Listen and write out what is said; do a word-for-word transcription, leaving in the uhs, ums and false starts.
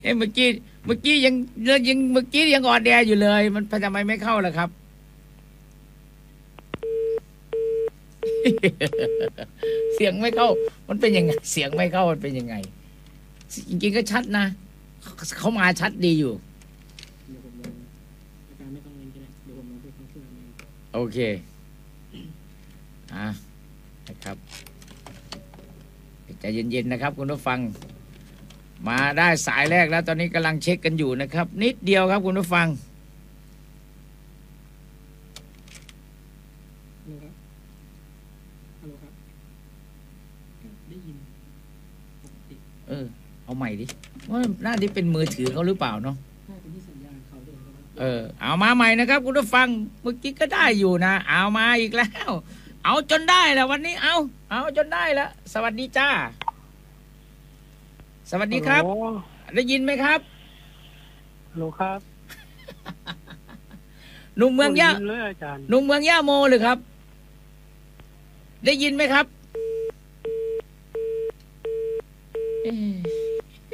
เอ้เมื่อกี้เมื่อกี้ยังยังเมื่อกี้ยังอ่อนแออยู่เลยมันทำไมไม่เข้าล่ะครับเสียงไม่เข้ามันเป็นยังไงเสียงไม่เข้ามันเป็นยังไงจริงๆก็ชัดนะเขามาชัดดีอยู่โอเคอ่ะนะครับใจเย็นๆนะครับคุณผู้ฟังมาได้สายแรกแล้วตอนนี้กำลังเช็คกันอยู่นะครับนิดเดียวครับคุณผู้ฟังเออเอาใหม่ดิว่าหน้าที่เป็นมือถือเขาหรือเปล่าเนาะเออเอามาใหม่นะครับคุณผู้ฟังเมื่อกี้ก็ได้อยู่นะเอามาอีกแล้วเอาจนได้แล้ววันนี้เอาเอาจนได้แล้วสวัสดีจ้าสวัสดีครับได้ยินไหมครับฮัลโหลครับหนุ่มเมืองย่าหนุ่มเมืองย่าโมหรือครับได้ยินไหมครับเอ๊ะ